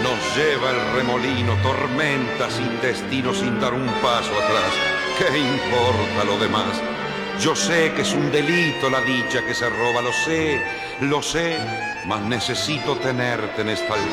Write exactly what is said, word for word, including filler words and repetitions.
Nos lleva el remolino, tormenta sin destino, sin dar un paso atrás. ¿Qué importa lo demás? Yo sé que es un delito la dicha que se roba, lo sé, lo sé, mas necesito tenerte en esta